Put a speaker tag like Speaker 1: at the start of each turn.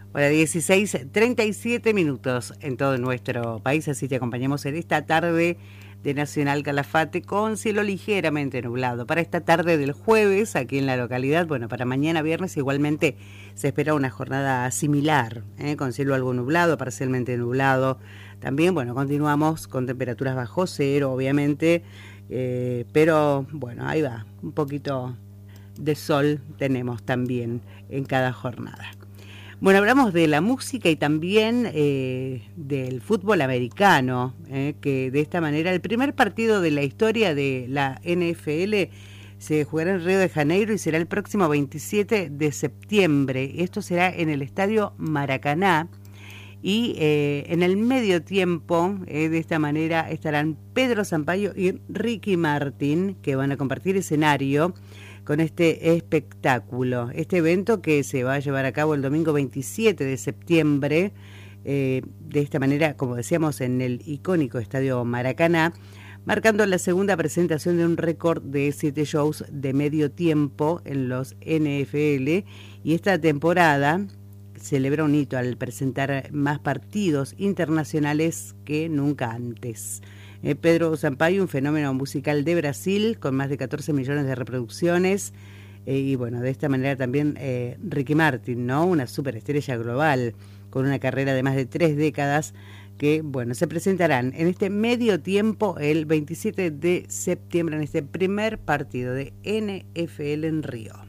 Speaker 1: Hora 16:37 en todo nuestro país, así te acompañamos en esta tarde de Nacional Calafate con cielo ligeramente nublado. Para esta tarde del jueves, aquí en la localidad, bueno, para mañana viernes igualmente se espera una jornada similar, con cielo algo nublado, parcialmente nublado. También, bueno, continuamos con temperaturas bajo cero, obviamente, pero bueno, ahí va, un poquito de sol tenemos también en cada jornada. Bueno, hablamos de la música y también del fútbol americano, que de esta manera el primer partido de la historia de la NFL se jugará en Río de Janeiro y será el próximo 27 de septiembre. Esto será en el Estadio Maracaná. Y en el medio tiempo, de esta manera, estarán Pedro Sampaio y Ricky Martin, que van a compartir escenario con este espectáculo. Este evento que se va a llevar a cabo el domingo 27 de septiembre, de esta manera, como decíamos, en el icónico Estadio Maracaná, marcando la segunda presentación de un récord de 7 shows de medio tiempo en los NFL. Y esta temporada celebra un hito al presentar más partidos internacionales que nunca antes. Pedro Sampaio, un fenómeno musical de Brasil con más de 14 millones de reproducciones, y bueno, de esta manera también Ricky Martin, ¿no? Una superestrella global con una carrera de más de 3 décadas que, bueno, se presentarán en este medio tiempo el 27 de septiembre en este primer partido de NFL en Río.